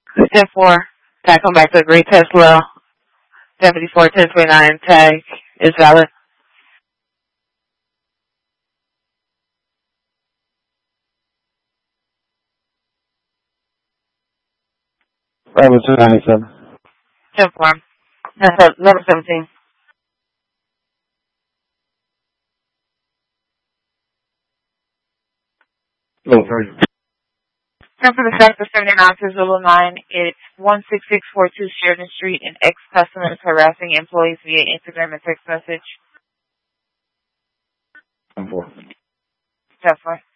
10-4. Tag come back to agree. Tesla 74-1029. Tag is valid. Bravo 297. 10-4. That's number 17. Low 30. Come for the sector 79 to Zulu 9. It's 16642 Sheridan Street, and ex-customer is harassing employees via Instagram and text message. 10-4. 10-4.